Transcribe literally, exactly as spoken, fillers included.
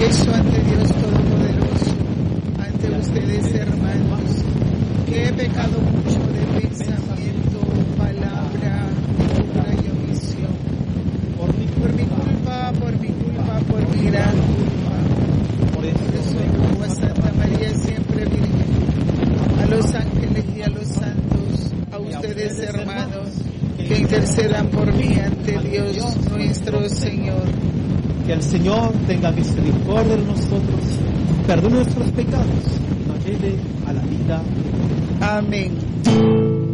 confieso ante Dios Todopoderoso, ante ustedes, hermanos, que he pecado mucho de pensamiento, palabra, obra y omisión. Por mi, por mi culpa, por mi culpa, por mi gran culpa. Por eso ruego a Santa María siempre Virgen, a los ángeles y a los santos, a ustedes, hermanos, que intercedan por mí ante Dios nuestro Señor. Que el Señor tenga misericordia de nosotros, perdone nuestros pecados y nos lleve a la vida eterna. Amén.